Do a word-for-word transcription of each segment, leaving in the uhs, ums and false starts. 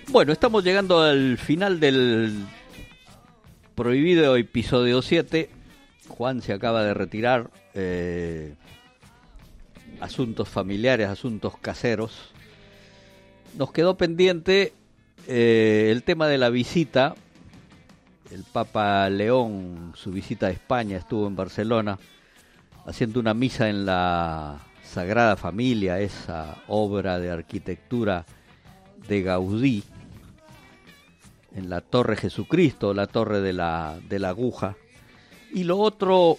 Bueno, estamos llegando al final del prohibido episodio siete. Juan se acaba de retirar. Eh, asuntos familiares, asuntos caseros. Nos quedó pendiente eh, el tema de la visita. El Papa León, su visita a España, estuvo en Barcelona haciendo una misa en la Sagrada Familia, esa obra de arquitectura de Gaudí, en la Torre Jesucristo, la Torre de la, de la Aguja. Y lo otro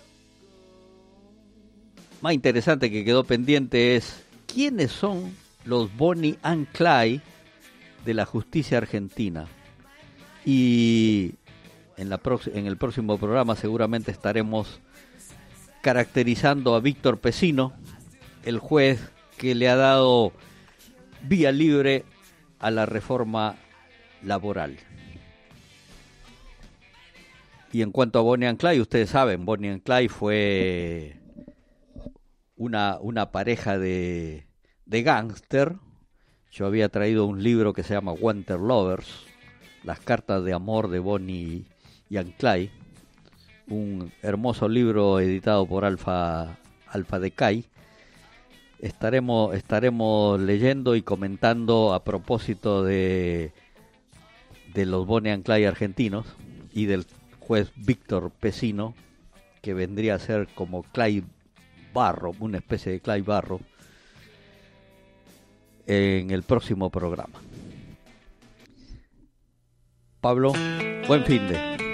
más interesante que quedó pendiente es quiénes son los Bonnie and Clyde de la justicia argentina. Y en, la prox- en el próximo programa seguramente estaremos caracterizando a Víctor Pecino, el juez que le ha dado vía libre a la reforma laboral. Y en cuanto a Bonnie and Clyde, ustedes saben, Bonnie and Clyde fue una, una pareja de, de gángster. Yo había traído un libro que se llama Winter Lovers, las cartas de amor de Bonnie y Clyde, un hermoso libro editado por Alfa, Alfa Decay. Estaremos, estaremos leyendo y comentando a propósito de, de los Bonnie and Clyde argentinos y del juez Víctor Pecino, que vendría a ser como Clyde Barrow, una especie de Clyde Barrow, en el próximo programa. Pablo, buen fin de.